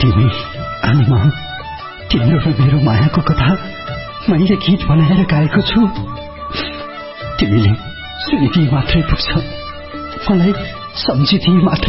तिमी आनीमा तिम्रो र मेरो मायाको कथा मैले गीत बनाएर गाएको छु। तिमीले सुनिदिए मात्रै पुग्छ, मलाई सम्झिदिए मात्रै